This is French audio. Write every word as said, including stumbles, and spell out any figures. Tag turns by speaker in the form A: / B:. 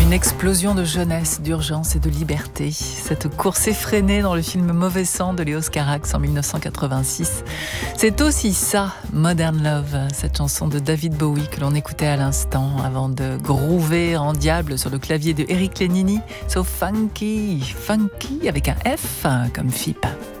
A: Une explosion de jeunesse, d'urgence et de liberté. Cette course effrénée dans le film Mauvais sang de Léos Carax en dix-neuf cent quatre-vingt-six. C'est aussi ça, Modern Love, cette chanson de David Bowie que l'on écoutait à l'instant avant de groover en diable sur le clavier de Eric Lénini. So funky, funky avec un F comme F I P.